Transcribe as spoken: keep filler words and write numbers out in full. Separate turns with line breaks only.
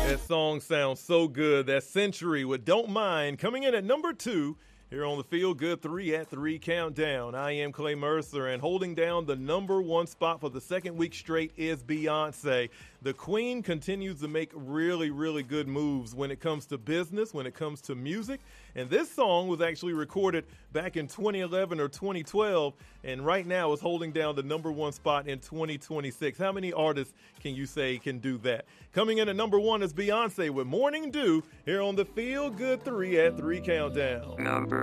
That song sounds so good. That Century with Don't Mind coming in at number two here on the Feel Good three at three Countdown. I am Clay Mercer, and holding down the number one spot for the second week straight is Beyonce. The Queen continues to make really, really good moves when it comes to business, when it comes to music. And this song was actually recorded back in twenty eleven or twenty twelve, and right now is holding down the number one spot in twenty twenty-six. How many artists can you say can do that? Coming in at number one is Beyonce with Morning Dew here on the Feel Good three at three Countdown.
Number